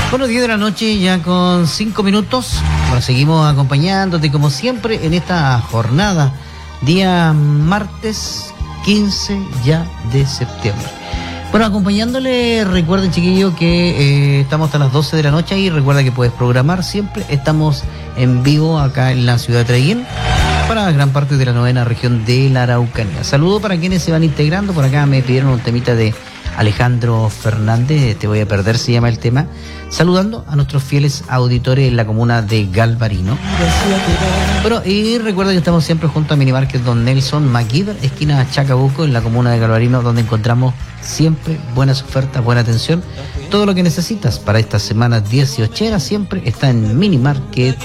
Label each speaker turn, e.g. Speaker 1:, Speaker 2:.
Speaker 1: Bueno, 10 de la noche ya con 5 minutos. Bueno, seguimos acompañándote como siempre en esta jornada, día martes 15 ya de septiembre. Bueno, acompañándole, recuerden, chiquillos, que estamos hasta las 12 de la noche y recuerda que puedes programar siempre. Estamos en vivo acá en la ciudad de Traiguén para gran parte de la novena región de la Araucanía. Saludo para quienes se van integrando. Por acá me pidieron un temita de Alejandro Fernández, Te voy a perder, se llama el tema. Saludando a nuestros fieles auditores en la comuna de Galvarino. Bueno, y recuerda que estamos siempre junto a Minimarket Don Nelson McGiver, esquina Chacabuco, en la comuna de Galvarino, donde encontramos siempre buenas ofertas, buena atención. Todo lo que necesitas para estas semanas 18 siempre está en Minimarket